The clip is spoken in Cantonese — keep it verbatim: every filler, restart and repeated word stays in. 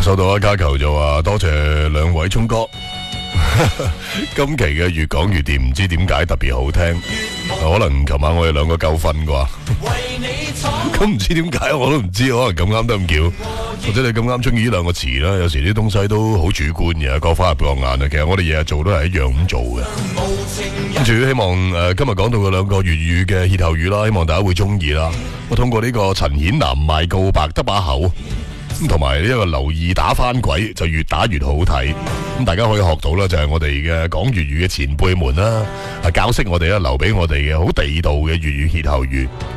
收到一卡球就話多謝兩位聰哥。今期嘅越講越掂，唔知點解特別好聽，可能琴晚我哋兩個夠瞓啩。咁唔知點解我都唔知，可能咁啱得咁巧，或者你咁啱中意呢兩個詞啦。有時啲東西都好主觀嘅，各花入各眼啊。其實我哋日日做都係一樣咁做嘅。跟住希望誒、呃、今日講到嘅兩個粵語嘅歇後語啦，希望大家會中意啦。我通過呢個陳顯南賣告白得把口，同埋呢一個留意打翻鬼就越打越好睇。咁大家可以學到啦，就係我哋嘅講粵語嘅前輩們啦，啊教識我哋啦，留俾我哋嘅好地道嘅粵語歇後語。